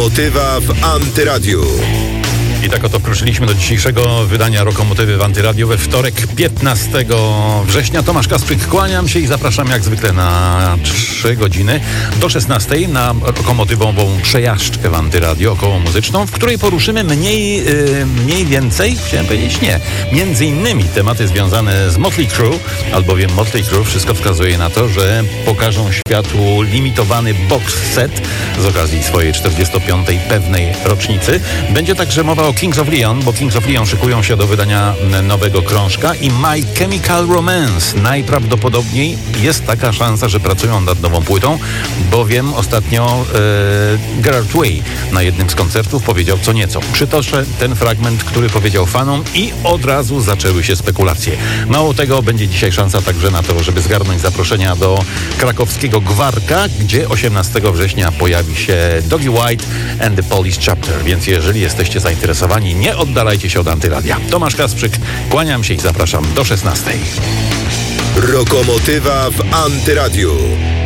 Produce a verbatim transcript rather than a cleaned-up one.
Lokomotywa w Antyradiu. I tak oto wkroczyliśmy do dzisiejszego wydania Lokomotywy w Antyradiu we wtorek, piętnastego września. Tomasz Kasprzyk, kłaniam się i zapraszam jak zwykle na trzy godziny do szesnastej na lokomotywową przejażdżkę w Antyradio około muzyczną, w której poruszymy mniej, yy, mniej więcej, chciałem powiedzieć nie, między innymi tematy związane z Motley Crue, albowiem Motley Crue wszystko wskazuje na to, że pokażą światu limitowany box set z okazji swojej czterdziestopiątej pewnej rocznicy. Będzie także mowa o Kings of Leon, bo Kings of Leon szykują się do wydania nowego krążka i My Chemical Romance. Najprawdopodobniej jest taka szansa, że pracują nad nową płytą, bowiem ostatnio e, Gerard Way na jednym z koncertów powiedział co nieco. Przytoczę ten fragment, który powiedział fanom i od razu zaczęły się spekulacje. Mało tego, będzie dzisiaj szansa także na to, żeby zgarnąć zaproszenia do krakowskiego Gwarka, gdzie osiemnastego września pojawi się Dougie White and the Police Chapter, więc jeżeli jesteście zainteresowani, nie oddalajcie się od Antyradia. Tomasz Kasprzyk, kłaniam się i zapraszam do szesnastej. Lokomotywa w Antyradiu.